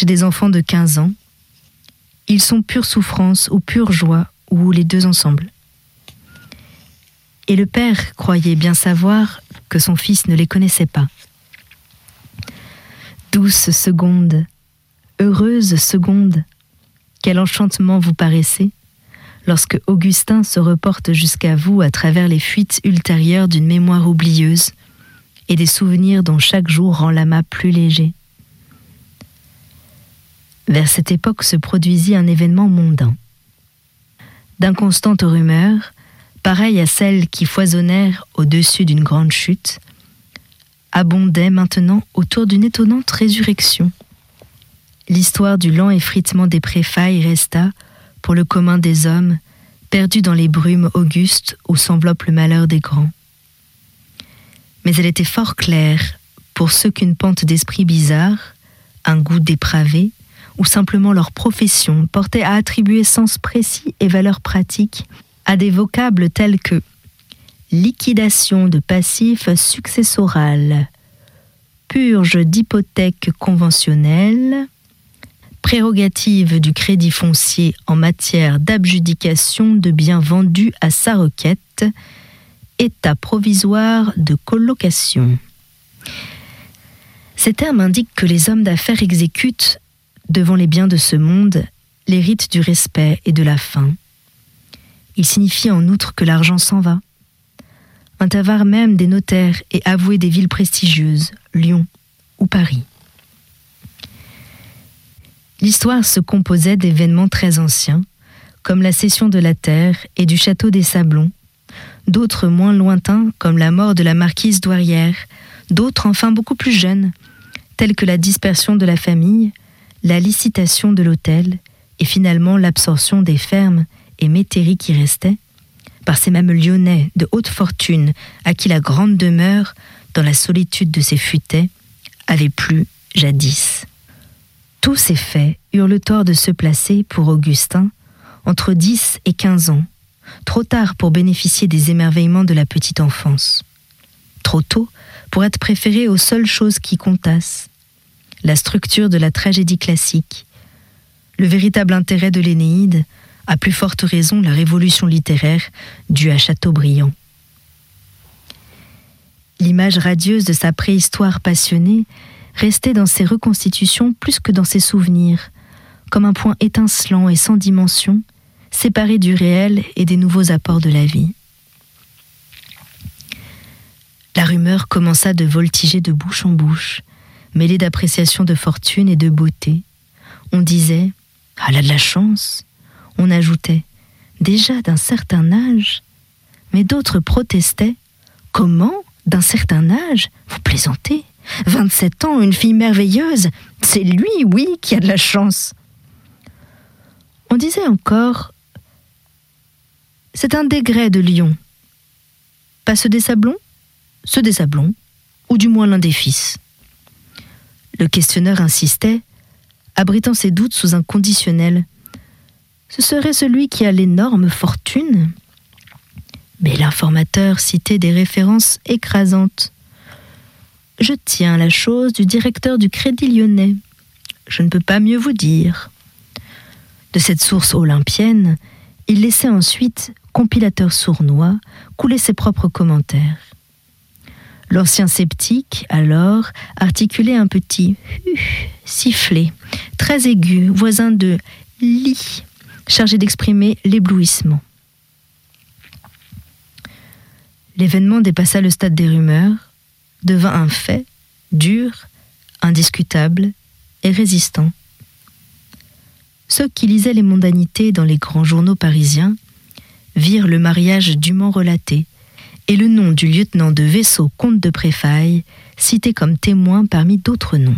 chez des enfants de 15 ans. Ils sont pure souffrance ou pure joie, ou les deux ensemble. Et le père croyait bien savoir que son fils ne les connaissait pas. Douce seconde, heureuse seconde, quel enchantement vous paraissez lorsque Augustin se reporte jusqu'à vous à travers les fuites ultérieures d'une mémoire oublieuse et des souvenirs dont chaque jour rend l'amas plus léger. Vers cette époque se produisit un événement mondain. D'inconstantes rumeurs, pareilles à celles qui foisonnèrent au-dessus d'une grande chute, abondaient maintenant autour d'une étonnante résurrection. L'histoire du lent effritement des préfailles resta, pour le commun des hommes, perdue dans les brumes augustes où s'enveloppe le malheur des grands. Mais elle était fort claire pour ceux qu'une pente d'esprit bizarre, un goût dépravé, ou simplement leur profession portait à attribuer sens précis et valeur pratique à des vocables tels que liquidation de passifs successoral, purge d'hypothèques conventionnelles, prérogative du crédit foncier en matière d'abjudication de biens vendus à sa requête, état provisoire de colocation. Ces termes indiquent que les hommes d'affaires exécutent, devant les biens de ce monde, les rites du respect et de la faim. Il signifie en outre que l'argent s'en va. Un avare même des notaires et avoué des villes prestigieuses, Lyon ou Paris. L'histoire se composait d'événements très anciens, comme la cession de la terre et du château des Sablons, d'autres moins lointains, comme la mort de la marquise Douairière, d'autres enfin beaucoup plus jeunes, tels que la dispersion de la famille, la licitation de l'hôtel et finalement l'absorption des fermes et métairies qui restaient, par ces mêmes Lyonnais de haute fortune à qui la grande demeure, dans la solitude de ses futaies, avait plu jadis. Tous ces faits eurent le tort de se placer, pour Augustin, entre 10 et 15 ans, trop tard pour bénéficier des émerveillements de la petite enfance, trop tôt pour être préféré aux seules choses qui comptassent, la structure de la tragédie classique, le véritable intérêt de l'Énéide, à plus forte raison la révolution littéraire due à Chateaubriand. L'image radieuse de sa préhistoire passionnée restait dans ses reconstitutions plus que dans ses souvenirs, comme un point étincelant et sans dimension, séparé du réel et des nouveaux apports de la vie. La rumeur commença de voltiger de bouche en bouche, mêlée d'appréciation de fortune et de beauté. On disait « Elle a de la chance !» On ajoutait « Déjà d'un certain âge ?» Mais d'autres protestaient « Comment, d'un certain âge ? Vous plaisantez ? 27 ans, une fille merveilleuse, c'est lui, oui, qui a de la chance !» On disait encore « C'est un dégrès de Lyon. » Pas ceux des Sablons ? Ceux des Sablons, ou du moins l'un des fils. Le questionneur insistait, abritant ses doutes sous un conditionnel. Ce serait celui qui a l'énorme fortune. Mais l'informateur citait des références écrasantes. Je tiens la chose du directeur du Crédit Lyonnais. Je ne peux pas mieux vous dire. De cette source olympienne, il laissait ensuite, compilateur sournois, couler ses propres commentaires. L'ancien sceptique, alors, articulait un petit « sifflet », très aigu, voisin de « li », chargé d'exprimer l'éblouissement. L'événement dépassa le stade des rumeurs, devint un fait, dur, indiscutable et résistant. Ceux qui lisaient les mondanités dans les grands journaux parisiens virent le mariage dûment relaté et le nom du lieutenant de vaisseau comte de Préfailles cité comme témoin parmi d'autres noms.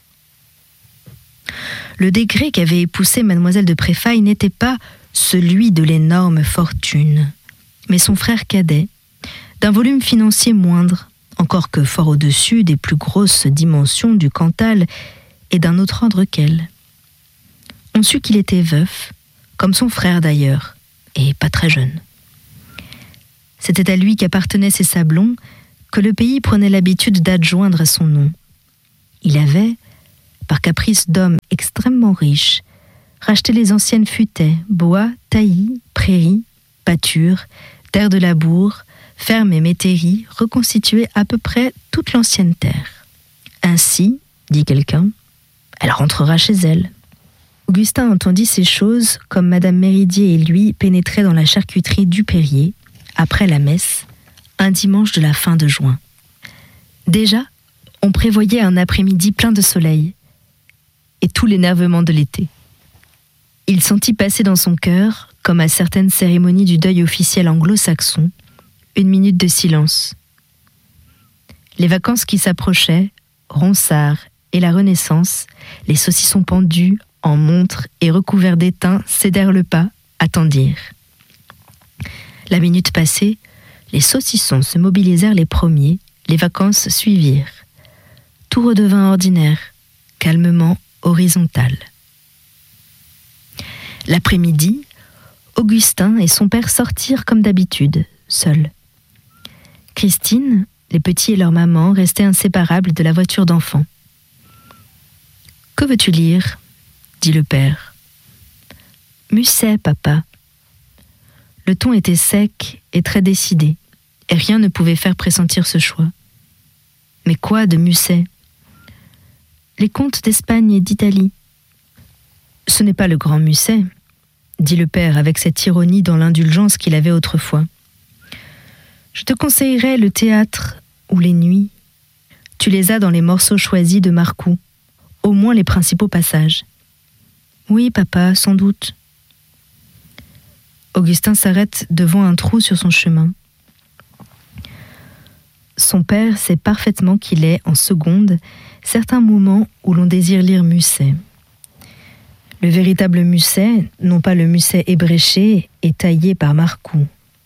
Le degré qu'avait épousé mademoiselle de Préfailles n'était pas celui de l'énorme fortune, mais son frère cadet, d'un volume financier moindre, encore que fort au-dessus des plus grosses dimensions du Cantal et d'un autre ordre qu'elle. On sut qu'il était veuf, comme son frère d'ailleurs, et pas très jeune. C'était à lui qu'appartenaient ces Sablons que le pays prenait l'habitude d'adjoindre à son nom. Il avait, par caprice d'hommes extrêmement riches, racheter les anciennes futaies, bois, taillis, prairies, pâtures, terres de labour, fermes et métairies, reconstituer à peu près toute l'ancienne terre. Ainsi, dit quelqu'un, elle rentrera chez elle. Augustin entendit ces choses comme Madame Méridier et lui pénétraient dans la charcuterie du Perrier, après la messe, un dimanche de la fin de juin. Déjà, on prévoyait un après-midi plein de soleil et tout l'énervement de l'été. Il sentit passer dans son cœur, comme à certaines cérémonies du deuil officiel anglo-saxon, une minute de silence. Les vacances qui s'approchaient, Ronsard et la Renaissance, les saucissons pendus, en montre et recouverts d'étain, cédèrent le pas, attendirent. La minute passée, les saucissons se mobilisèrent les premiers, les vacances suivirent. Tout redevint ordinaire, calmement horizontal. L'après-midi, Augustin et son père sortirent comme d'habitude, seuls. Christine, les petits et leur maman restaient inséparables de la voiture d'enfant. « Que veux-tu lire ?» dit le père. « Musset, papa. » Le ton était sec et très décidé, et rien ne pouvait faire pressentir ce choix. « Mais quoi de Musset ?»« Les contes d'Espagne et d'Italie. »« Ce n'est pas le grand Musset, » dit le père avec cette ironie dans l'indulgence qu'il avait autrefois. « Je te conseillerais le théâtre ou les nuits. Tu les as dans les morceaux choisis de Marcoux, au moins les principaux passages. »« Oui, papa, sans doute. » Augustin s'arrête devant un trou sur son chemin. Son père sait parfaitement qu'il est, en seconde, certains moments où l'on désire lire Musset. Le véritable Musset, non pas le Musset ébréché et taillé par Marcoux.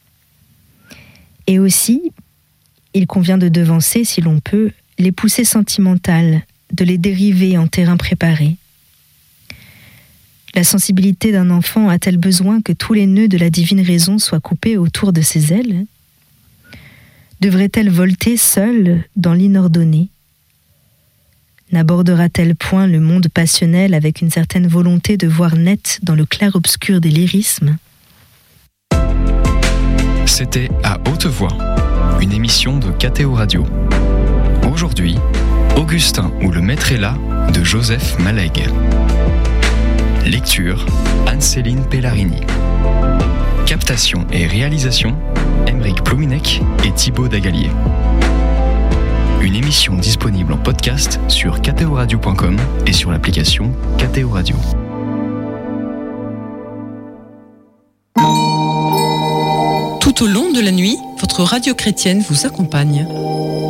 Et aussi, il convient de devancer, si l'on peut, les poussées sentimentales, de les dériver en terrain préparé. La sensibilité d'un enfant a-t-elle besoin que tous les nœuds de la divine raison soient coupés autour de ses ailes ? Devrait-elle volter seule dans l'inordonné ? N'abordera-t-elle point le monde passionnel avec une certaine volonté de voir net dans le clair-obscur des lyrismes ? C'était À haute voix, une émission de KTO Radio. Aujourd'hui, Augustin ou le maître est là de Joseph Malègue. Lecture, Anne-Céline Pellarini. Captation et réalisation, Aymeric Plouinec et Thibaut Dagalier. Une émission disponible en podcast sur ktoradio.com et sur l'application KTO Radio. Tout au long de la nuit, votre radio chrétienne vous accompagne.